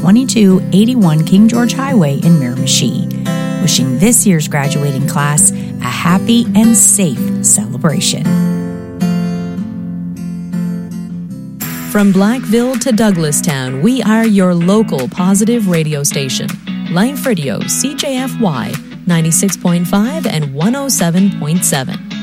2281 King George Highway in Miramichi. Wishing this year's graduating class a happy and safe celebration. From Blackville to Douglastown, we are your local positive radio station. Life Radio, CJFY, 96.5 and 107.7.